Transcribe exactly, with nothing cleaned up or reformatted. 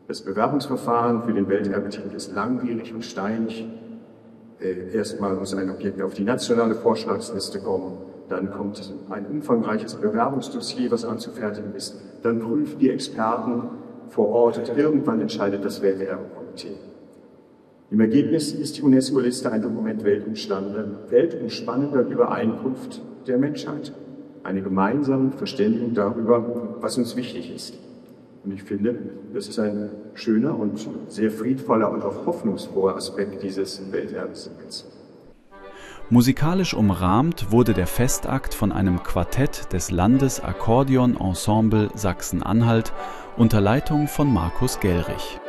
Das Bewerbungsverfahren für den Welterbetitel ist langwierig und steinig. Erstmal muss ein Objekt auf die nationale Vorschlagsliste kommen, dann kommt ein umfangreiches Bewerbungsdossier, was anzufertigen ist, dann prüfen die Experten vor Ort und irgendwann entscheidet das Welterbekomitee. Im Ergebnis ist die UNESCO-Liste ein Dokument weltumspannender Übereinkunft der Menschheit, eine gemeinsame Verständigung darüber, was uns wichtig ist. Und ich finde, das ist ein schöner und sehr friedvoller und auch hoffnungsfroher Aspekt dieses Welterbes. Musikalisch umrahmt wurde der Festakt von einem Quartett des Landesakkordeon-Ensemble Sachsen-Anhalt unter Leitung von Markus Gellrich.